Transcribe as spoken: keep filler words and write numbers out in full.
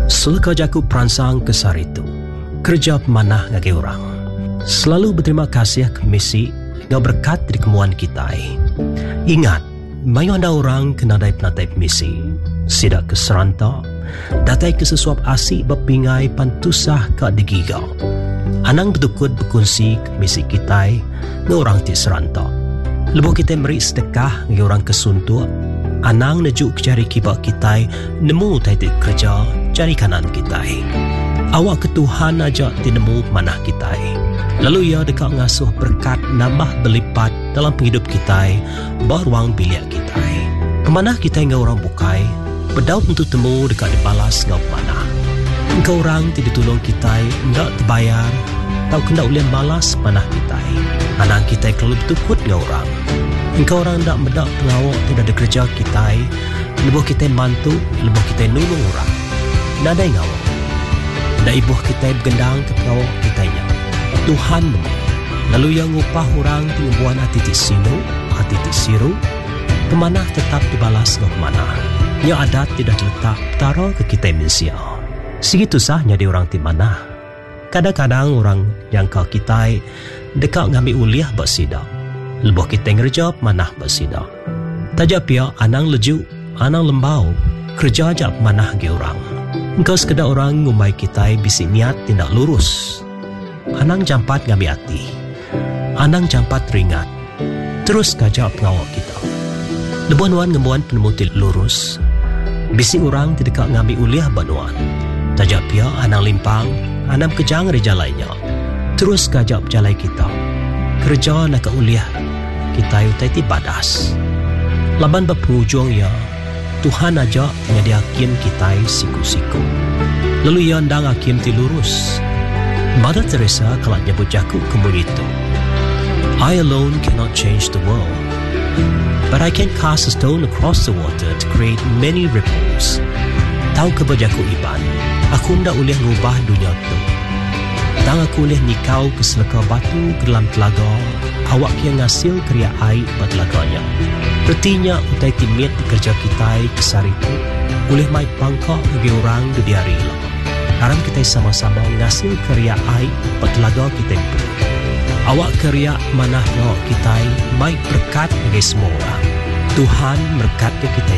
Sulka jaku peransang kesar itu kerja pemanah ngagi orang. Selalu berterima kasih ke misi ngau berkat dari kemuan kita. Ingat, mayu anda orang kena dai penatai misi. Sidak ke serantak, datai ke sesuap asik berpingai pantusah ke digigau. Anang betukut berkongsi ke misi kita ngau orang ti serantak. Lebuh kita beri sedekah ngau orang kesuntuk. Anang nejuk jari kibak kita nemu tai kerja jari kanan kita. Awak ke Tuhan aja tinemu manah kita. Lalu ia dekat ngasuh berkat nambah berlipat dalam penghidup kita, baruang biliak kita. Pemanah kita ngau orang bukai, berdaut untuk temu dekat dibalas ngau pemanah. Engkau orang tidak tolong kita, ndak terbayar, tau kena ulian balas manah kita. Anang kita kalau bertukut ngau orang. Engkau orang ndak mendak pengawak tidak ada kerja kita, lebuh kita mantu, lebuh kita nulung orang. Ndak ada ngawak. Ndak ibuh kita bergendang ke pengawak kitanya. Tuhan nemu. Lalu yang upah orang tingubuan hati ti sinu, hati ti siru, pemanah tetap dibalas ke pemanah. Yang adat tidak letak taro ke kita manusia. Segitu sahnya di orang ti manah. Kadang-kadang orang yang kau kita dekat ngambil uliah bersidak. Lebuh kita ngerja manah bersidak. Tajak pia anang leju, anang lembau, kerja ajak manah ke orang. Engkau sekadar orang ngumai kita bisi niat tindak lurus. Anang jampat ngambil hati. Anang jampat ringat. Terus kajak pengawak kita. Lebuan-wan ngemuan penemuti lurus. Bisi orang tidak ngambil uliah banuan. Tajak pia anang limpang, anam kejang reja lainnya. Terus kajak jalai kita. Kerja nak ke uliah kita utai ti badas. Laban berpenghujung ya, Tuhan aja nyadi hakim kita siku-siku. Lalu ia ndang hakim ti lurus. Mother Teresa kalau nyebut jaku kemun itu. I alone cannot change the world, but I can cast a stone across the water to create many ripples. Tahu ke bajaku iban, aku ndak boleh ngubah dunia tu. Tang aku boleh nikau ke selaka batu ke dalam telaga, awak yang ngasil kriya air pada telaganya. Artinya utai timit kerja kita kesar itu, boleh mai pangkak bagi orang di hari lah. Haram kita sama-sama ngasil karya air petelaga kita itu. Awak karya manah ngawak kita mai berkat bagi semua orang. Tuhan berkat ke kita